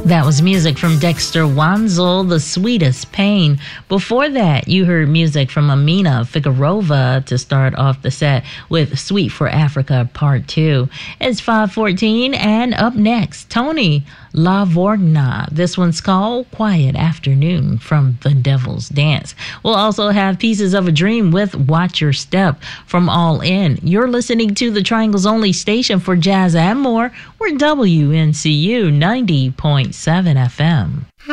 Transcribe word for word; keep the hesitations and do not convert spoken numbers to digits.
That was music from Dexter Wanzel, The Sweetest Pain. Before that, you heard music from Amina Figurova to start off the set with Sweet for Africa Part two. It's five fourteen, and up next, Tony Lavorgna. This one's called Quiet Afternoon from The Devil's Dance. We'll also have Pieces of a Dream with Watch Your Step from All In. You're listening to the Triangle's only station for jazz and more. We're W N C U ninety point seven F M.